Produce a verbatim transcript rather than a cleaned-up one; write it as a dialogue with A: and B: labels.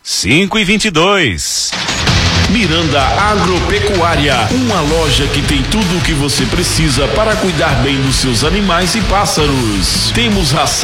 A: cinco e vinte e dois.
B: Miranda Agropecuária, uma loja que tem tudo o que você precisa para cuidar bem dos seus animais e pássaros. Temos ração